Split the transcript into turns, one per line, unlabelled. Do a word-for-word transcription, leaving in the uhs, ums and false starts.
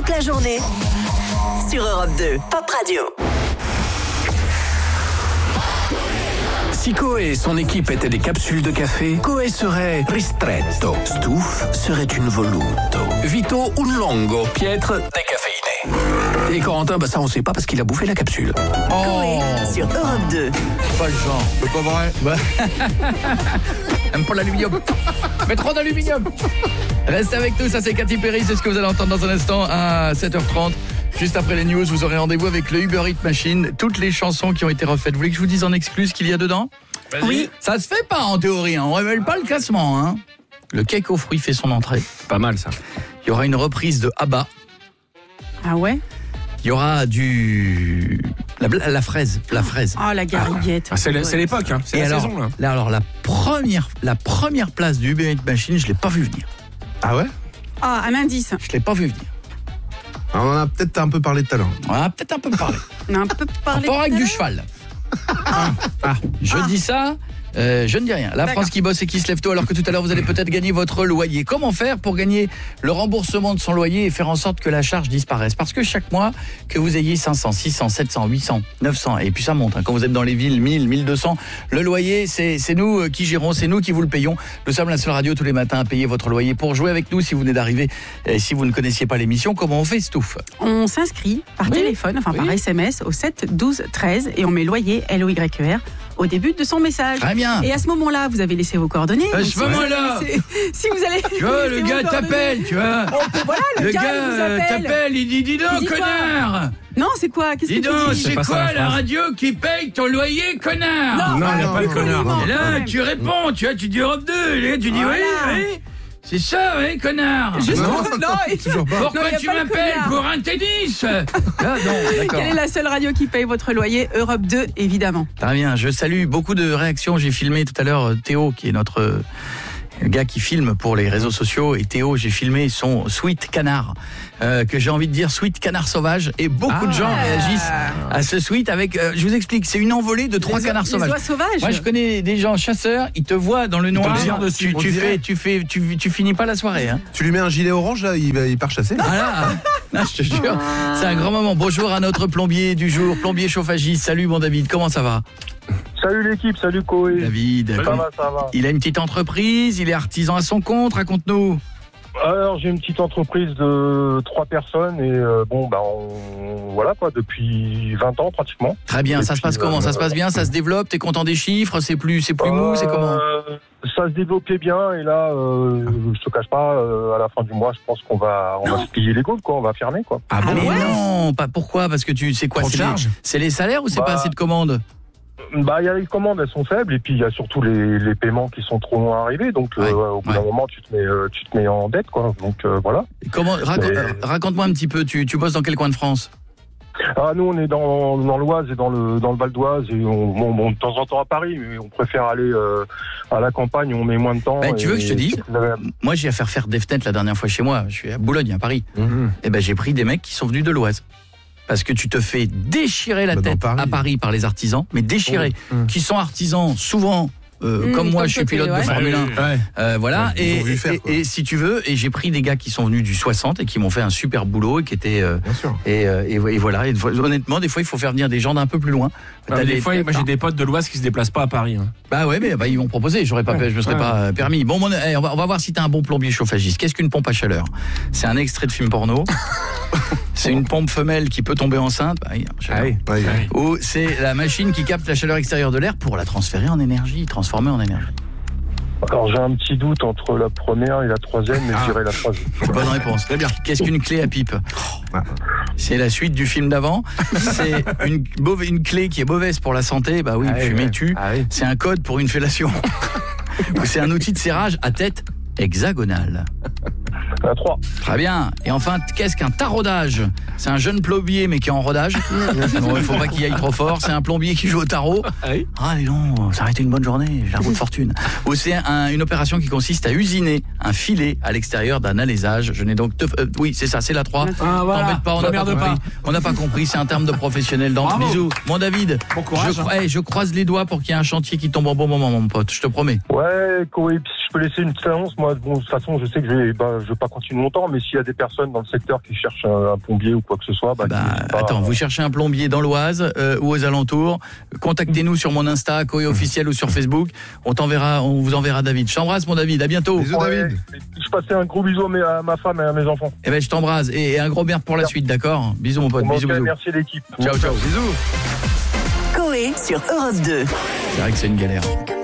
toute la journée sur Europe deux, Pop Radio.
Si Coé et son équipe étaient des capsules de café, Coé serait ristretto, Stouff serait une voluto, Vito un longo, Pietre décaféiné. Et Corentin, bah ça on sait pas parce qu'il a bouffé la capsule.
Oh. Coé sur Europe deux.
Pas le genre, c'est pas vrai. Bah.
Aime pas l'aluminium. Mais trop d'aluminium. Restez avec nous, ça c'est Katy Perry, c'est ce que vous allez entendre dans un instant à sept heures trente. Juste après les news, vous aurez rendez-vous avec le Uber Eats Machine. Toutes les chansons qui ont été refaites. Vous voulez que je vous dise en exclu ce qu'il y a dedans ?
Vas-y.
Oui. Ça se fait pas en théorie, hein. On révèle pas le classement. Hein. Le cake aux fruits fait son entrée.
Pas mal ça.
Il y aura une reprise de ABBA.
Ah ouais ?
Il y aura du... La, la fraise, la fraise.
Oh, la gariguette.
Ah, c'est, c'est l'époque, hein. C'est
Et
la
alors,
saison là.
là. Alors la première, la première place du Uber Eats Machine, je l'ai pas vu venir.
Ah ouais ?
Ah, un indice.
Je l'ai pas vu venir.
Alors, on en a peut-être un peu parlé tout à l'heure.
On a peut-être un peu parlé.
On a un peu parlé.
Rapport avec du cheval. Ah, ah, je
Ah.
dis ça, euh, je ne dis rien. La
D'accord.
France qui bosse et qui se lève tôt, alors que tout à l'heure vous allez peut-être gagner votre loyer. Comment faire pour gagner le remboursement de son loyer et faire en sorte que la charge disparaisse ? Parce que chaque mois, que vous ayez cinq cents, six cents, sept cents, huit cents, neuf cents, et puis ça monte. Hein, quand vous êtes dans les villes, mille, mille deux cents, le loyer, c'est, c'est nous euh, qui gérons, c'est nous qui vous le payons. Nous sommes la seule radio tous les matins à payer votre loyer. Pour jouer avec nous, si vous venez d'arriver, et si vous ne connaissiez pas l'émission, comment on fait, Stouff ?
On s'inscrit par
Oui.
téléphone, enfin par
Oui.
S M S au sept douze treize et on met loyer L O Y E R au début de son message.
Très bien.
Et à ce moment-là, vous avez laissé vos coordonnées.
À
Donc,
ce
si vous
moment-là.
avez laissé- Si vous allez
Tu vois,
laisser
le
vos
gars
coordonnées-
t'appelle, tu vois.
Oh, ben voilà, le,
Le
gars,
gars
il vous
euh,
appelle.
t'appelle, il dit, dis donc,
Il dit quoi
connard.
Non, c'est quoi ? Qu'est-ce
Dis
que
donc,
tu dis
c'est
pas ça,
quoi
la
la
phrase.
radio qui paye ton loyer, connard?
Non, il n'y a
non,
pas de
non,
connard.
non,
Et là,
quand même.
tu réponds, tu vois, tu dis Europe deux, et là, tu dis
Voilà.
oui, oui, c'est ça, oui, connard.
Juste
Non,
non,
non,
et-
toujours pas.
Pourquoi
non, y a
tu
pas le
m'appelles
connard.
pour un tennis? Ah non, d'accord.
Quelle est la seule radio qui paye votre loyer ? Europe deux, évidemment.
Très bien, je salue beaucoup de réactions. J'ai filmé tout à l'heure euh, Théo, qui est notre euh, gars qui filme pour les réseaux sociaux. Et Théo, j'ai filmé son Sweet Canard, euh, que j'ai envie de dire Sweet Canard Sauvage. Et beaucoup de gens réagissent à ce Sweet avec... euh, je vous explique, c'est une envolée de trois
Les-
canards
les
sauvages.
oies sauvages.
Moi, je connais des gens chasseurs, ils te voient dans le noir,
tirent dessus,
tu,
on
tu
dirait.
fais, tu fais, tu, tu finis pas la soirée. Hein.
Tu lui mets un gilet orange, là, il, va- il part chasser.
Voilà. Non, je te jure, c'est un grand moment. Bonjour à notre plombier du jour, plombier chauffagiste. Salut mon David, comment ça va?
Salut l'équipe, salut Coé.
David,
Ça va, ça va.
il a une petite entreprise, il est artisan à son compte, raconte-nous.
Alors j'ai une petite entreprise de trois personnes et euh, bon bah on, voilà quoi depuis vingt ans pratiquement.
Très bien,
Et
ça se
puis,
passe comment?
euh,
Ça se passe bien, ça se développe, t'es content des chiffres, c'est plus, c'est plus mou, c'est comment?
Euh, Ça se développait bien et là euh, je te cache pas euh, à la fin du mois je pense qu'on va on va se plier les côtes quoi, on va fermer quoi.
Ah bon?
Mais
ouais.
non, pas pourquoi? Parce que tu sais quoi?
Trop de
C'est les,
charges.
c'est les salaires ou c'est
Bah,
pas assez de commandes?
Bah il y a les commandes elles sont faibles et puis il y a surtout les, les paiements qui sont trop loin arrivés donc euh,
Ouais,
au bout d'un
ouais.
moment tu te mets euh, tu te mets en dette quoi donc euh, voilà.
Comment, raconte,
Mais-
euh, raconte-moi un petit peu, tu, tu bosses dans quel coin de France?
Ah, nous, on est dans, dans l'Oise et dans le, dans le Val d'Oise et on, bon, bon, de temps en temps à Paris, mais on préfère aller euh, à la campagne où on met moins de temps.
Ben, tu veux
et-
que je te dise
c'est plus agréable.
Moi, j'ai à faire faire des fenêtres la dernière fois chez moi. Je suis à Boulogne, à Paris.
Mhm.
Et ben, j'ai pris des mecs qui sont venus de l'Oise. Parce que tu te fais déchirer la
Bah, dans
tête
Paris.
à Paris par les artisans, mais déchirer,
Oh.
qui sont artisans souvent. Euh,
Mmh,
comme moi,
comme
je suis
toi,
pilote
ouais.
de Formule un.
Ouais.
Euh, voilà.
Ouais, ils
et,
ont vu faire,
et-
quoi.
et si tu veux, et j'ai pris des gars qui sont venus du soixante et qui m'ont fait un super boulot et qui étaient. euh,
Bien sûr.
et, euh, et, et voilà. Et honnêtement, des fois, il faut faire venir des gens d'un peu plus loin.
Non,
T'as
mais
des-
des fois, moi j'ai des potes de l'Oise qui se déplacent pas à Paris. Hein.
Bah ouais, mais bah, ils m'ont proposé. J'aurais pas,
Ouais,
fait, je me serais
ouais.
pas euh, permis. Bon, mon, eh, on, va, on va voir si t'as un bon plombier chauffagiste. Qu'est-ce qu'une pompe à chaleur? C'est un extrait de film porno. C'est une pompe femelle qui peut tomber enceinte. Bah, oui, chaleur.
oui.
Ouais, ouais.
Ou c'est la machine qui capte la chaleur extérieure de l'air pour la transférer en énergie, transformer en énergie.
Alors, j'ai un petit doute entre la première et la troisième, mais
Ah.
je dirais la troisième.
Bonne réponse. Très bien. Qu'est-ce qu'une clé à pipe?
Ah.
C'est la suite du film d'avant. C'est une, mauvaise- une clé qui est mauvaise pour la santé. Bah oui,
Ah oui,
fumer
ouais.
tue.
Ah oui.
C'est un code pour une fellation. Ou c'est un outil de serrage à tête hexagonale.
La trois.
Très bien. Et enfin, qu'est-ce qu'un taraudage? C'est un jeune plombier mais qui est en rodage. Non, il faut pas qu'il aille trop fort. C'est un plombier qui joue au tarot.
Ah oui.
Ah, dis donc, ça a été une bonne journée, j'ai un bout de fortune. Ou c'est un- une opération qui consiste à usiner un filet à l'extérieur d'un alésage. Je n'ai donc... teuf- euh, oui, c'est ça, c'est la trois.
Ah, voilà.
T'embête pas, on n'a pas
T'emmerdes
compris.
pas.
On n'a pas compris, c'est un terme de professionnel. Donc,
Bravo.
bisous. Mon David,
Bon courage.
je, cro- hey, je croise les doigts pour qu'il y ait un chantier qui tombe en bon moment, mon pote, je te promets.
Ouais, Coé, peux laisser une petite annonce. Moi, bon, de toute façon, je sais que je vais, bah, je vais pas continuer longtemps, mais s'il y a des personnes dans le secteur qui cherchent un, un plombier ou quoi que ce soit, bah,
Bah,
n'hésitez pas
attends,
à-
vous cherchez un plombier dans l'Oise euh, ou aux alentours, contactez-nous sur mon Insta, Coé officiel ou sur Facebook. On t'enverra, on vous enverra David. Je t'embrasse mon David, à bientôt.
Bisous,
Ouais,
David.
je passais un gros bisou à, mes- à ma femme et à mes enfants.
Eh ben je t'embrasse et, et un gros merde pour la suite, d'accord? Bisous mon pote,
Bon,
bisous
ok,
bisous.
merci l'équipe.
Ciao ciao.
Bisous.
Coé sur Europe deux.
C'est vrai que c'est une galère.
Think